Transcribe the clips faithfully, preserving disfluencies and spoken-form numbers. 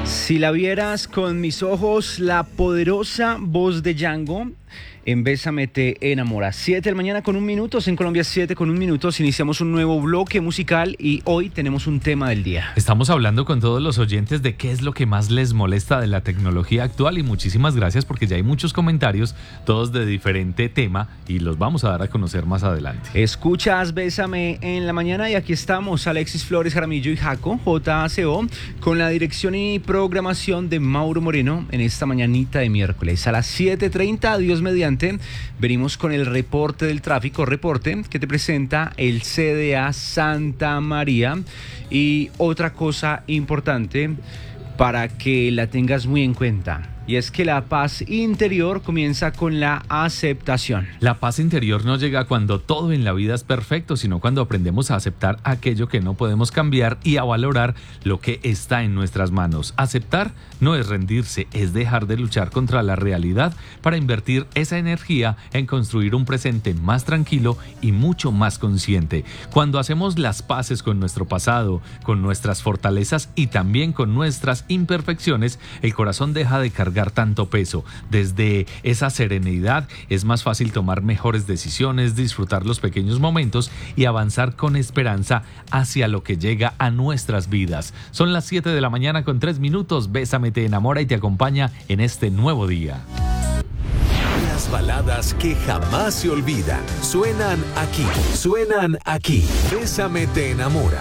Si la vieras con mis ojos, la poderosa voz de Django en Bésame te enamora. siete de la mañana con un minuto, en Colombia siete con un minuto. Iniciamos un nuevo bloque musical y hoy tenemos un tema del día. Estamos hablando con todos los oyentes de qué es lo que más les molesta de la tecnología actual y muchísimas gracias porque ya hay muchos comentarios, todos de diferente tema y los vamos a dar a conocer más adelante. Escuchas Bésame en la mañana y aquí estamos Alexis Flores, Jaramillo y Jaco, J A C O, con la dirección y programación de Mauro Moreno en esta mañanita de miércoles. A las siete treinta, Dios mediante, venimos con el reporte del tráfico, reporte que te presenta el C D A Santa María. Y otra cosa importante para que la tengas muy en cuenta, y es que la paz interior comienza con la aceptación. La paz interior no llega cuando todo en la vida es perfecto, sino cuando aprendemos a aceptar aquello que no podemos cambiar y a valorar lo que está en nuestras manos. Aceptar no es rendirse, es dejar de luchar contra la realidad para invertir esa energía en construir un presente más tranquilo y mucho más consciente. Cuando hacemos las paces con nuestro pasado, con nuestras fortalezas y también con nuestras imperfecciones, el corazón deja de cargar tanto peso. Desde esa serenidad es más fácil tomar mejores decisiones, disfrutar los pequeños momentos y avanzar con esperanza hacia lo que llega a nuestras vidas. Son las siete de la mañana con tres minutos. Bésame te enamora y te acompaña en este nuevo día. Las baladas que jamás se olvidan suenan aquí, suenan aquí. Bésame te enamora.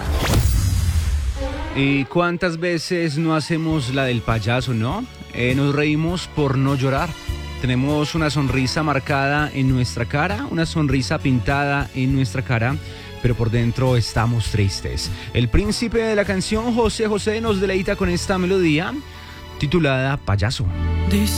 ¿Y cuántas veces no hacemos la del payaso, no? Eh, nos reímos por no llorar. Tenemos una sonrisa marcada en nuestra cara, una sonrisa pintada en nuestra cara, pero por dentro estamos tristes. El príncipe de la canción, José José, nos deleita con esta melodía titulada Payaso.